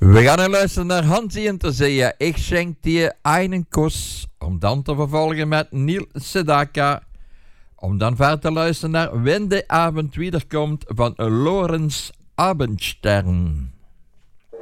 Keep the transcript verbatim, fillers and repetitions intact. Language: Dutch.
We gaan er luisteren naar Hansie en te zeggen, ik schenk je een kus, om dan te vervolgen met Neil Sedaka, om dan verder te luisteren naar Wenn de avond wederkomt van Lorenz Abendstern.